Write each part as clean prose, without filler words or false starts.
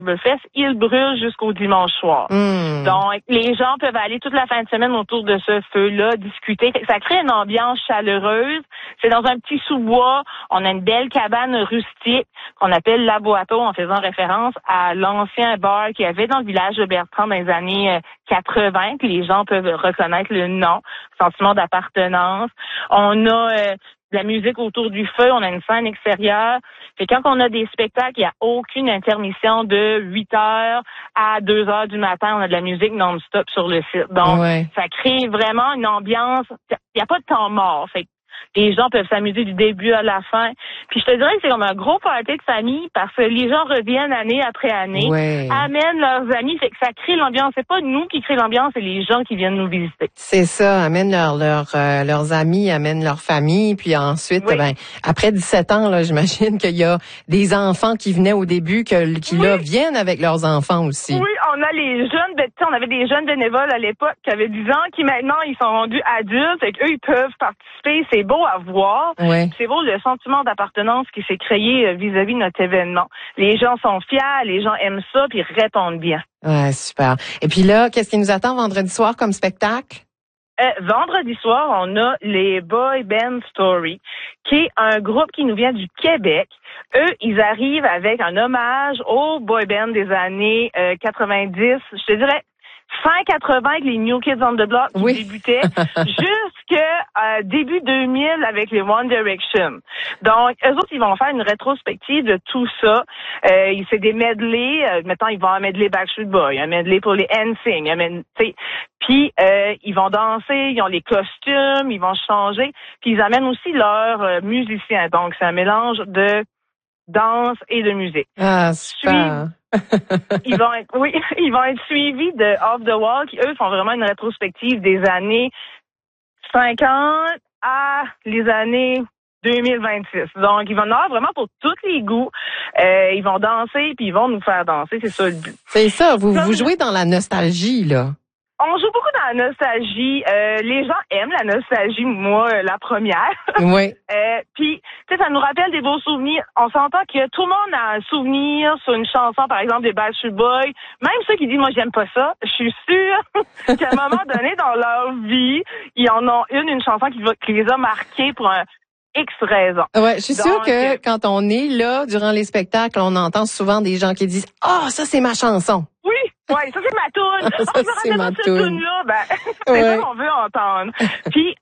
Oktoberfest, il brûle jusqu'au dimanche soir. Donc, les gens peuvent aller toute la fin de semaine autour de ce feu-là, discuter. Ça crée une ambiance chaleureuse. C'est dans un petit sous-bois. On a une belle cabane rustique qu'on appelle La Boiteau, en faisant référence à l'ancien bar qu'il y avait dans le village de Bertrand dans les années 80, que les gens peuvent reconnaître le nom, sentiment d'appartenance. On a de la musique autour du feu, on a une scène extérieure. Fait quand on a des spectacles, il n'y a aucune intermission de 8 heures à 2 heures du matin. On a de la musique non-stop sur le site. Donc, ça crée vraiment une ambiance. Il n'y a pas de temps mort. Fait que les gens peuvent s'amuser du début à la fin. Puis je te dirais que c'est comme un gros party de famille parce que les gens reviennent année après année, amènent leurs amis. Fait que ça crée l'ambiance. C'est pas nous qui créons l'ambiance, c'est les gens qui viennent nous visiter. C'est ça, amènent leurs amis, amènent leur famille. Puis ensuite, après 17 ans, là, j'imagine qu'il y a des enfants qui venaient au début, qui là viennent avec leurs enfants aussi. Oui, on a les jeunes, on avait des jeunes bénévoles à l'époque qui avaient 10 ans, qui maintenant, ils sont rendus adultes. Fait qu'eux, ils peuvent participer. C'est beau à voir. C'est beau le sentiment d'appartenance qui s'est créé vis-à-vis de notre événement. Les gens sont fiers, les gens aiment ça, puis ils répondent bien. Ouais, super. Et puis là, qu'est-ce qui nous attend vendredi soir comme spectacle? Vendredi soir, on a les Boy Band Story, qui est un groupe qui nous vient du Québec. Eux, ils arrivent avec un hommage aux boy bands des années 90, je te dirais fin 80 avec les New Kids on the Block qui débutaient jusqu'à début 2000 avec les One Direction. Donc, eux autres, ils vont faire une rétrospective de tout ça. C'est des medley. Maintenant, ils vont en medley Backstreet Boys, un medley pour les NSYNC. Puis, ils vont danser, ils ont les costumes, ils vont changer. Puis, ils amènent aussi leurs musiciens. Donc, c'est un mélange de danse et de musique. Ah, super. Ils vont être suivis de Off the Wall, qui, eux, font vraiment une rétrospective des années 50 à les années 2026. Donc, ils vont en avoir vraiment pour tous les goûts. Ils vont danser, puis ils vont nous faire danser. C'est ça le but. C'est ça. Vous jouez dans la nostalgie, là. On joue beaucoup dans la nostalgie. Les gens aiment la nostalgie, moi, la première. Oui. Puis, tu sais, ça nous rappelle des beaux souvenirs. On s'entend que tout le monde a un souvenir sur une chanson, par exemple, des Backstreet Boys. Même ceux qui disent, moi, j'aime pas ça. Je suis sûre qu'à un moment donné dans leur vie, ils en ont une chanson qui les a marqués pour un X raison. Ouais, je suis sûre que quand on est là, durant les spectacles, on entend souvent des gens qui disent, ça, c'est ma chanson. Oui. Ouais, ça c'est ma toune. Ça, c'est ma toune. C'est ça qu'on veut entendre. Puis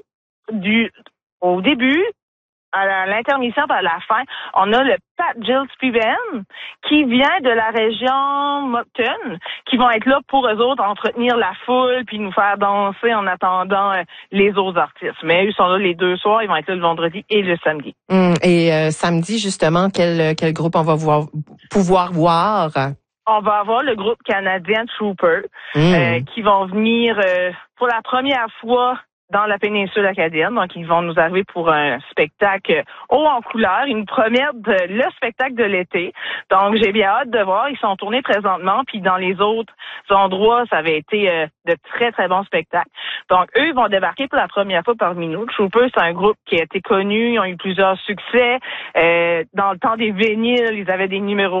au début, à l'intermission par la fin, on a le Pat Gill Spiven qui vient de la région Moncton, qui vont être là pour eux autres entretenir la foule puis nous faire danser en attendant les autres artistes. Mais eux sont là les 2 soirs, ils vont être là le vendredi et le samedi. Et samedi justement, quel groupe on va pouvoir voir? On va avoir le groupe canadien Trooper qui vont venir pour la première fois dans la péninsule acadienne. Donc, ils vont nous arriver pour un spectacle haut en couleur. Ils nous promettent le spectacle de l'été. Donc, j'ai bien hâte de voir. Ils sont tournés présentement. Puis, dans les autres endroits, ça avait été de très, très bons spectacles. Donc, eux, ils vont débarquer pour la première fois parmi nous. Trooper, c'est un groupe qui a été connu. Ils ont eu plusieurs succès. Dans le temps des vinyles, ils avaient des numéros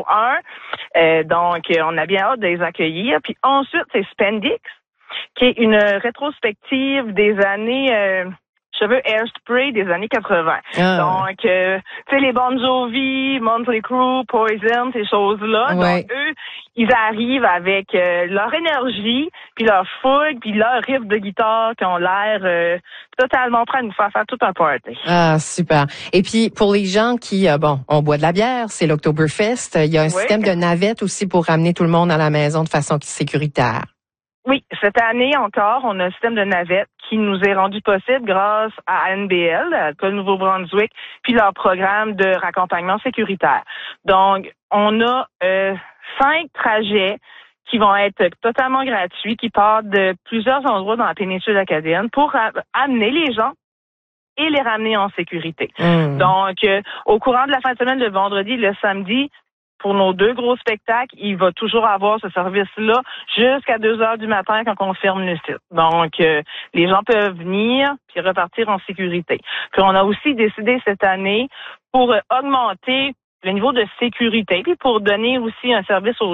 1. Donc, on a bien hâte de les accueillir. Puis ensuite, c'est Spendix, qui est une rétrospective des années Hairspray des années 80. Donc, tu sais, les Bon Jovi, Motley Crue, Poison, ces choses-là. Donc, eux, ils arrivent avec leur énergie, puis leur fougue, puis leur riff de guitare qui ont l'air totalement prêts à nous faire tout un party. Ah, super. Et puis, pour les gens qui, on boit de la bière, c'est l'Oktoberfest. Il y a un système de navette aussi pour ramener tout le monde à la maison de façon sécuritaire. Oui, cette année encore, on a un système de navette qui nous est rendu possible grâce à NBL, le Nouveau-Brunswick, puis leur programme de raccompagnement sécuritaire. Donc, on a 5 trajets qui vont être totalement gratuits, qui partent de plusieurs endroits dans la péninsule acadienne pour amener les gens et les ramener en sécurité. Donc, au courant de la fin de semaine, le vendredi et le samedi, pour nos 2 gros spectacles, il va toujours avoir ce service-là jusqu'à 2 heures du matin quand on ferme le site. Donc, les gens peuvent venir puis repartir en sécurité. Puis, on a aussi décidé cette année pour augmenter le niveau de sécurité puis pour donner aussi un service aux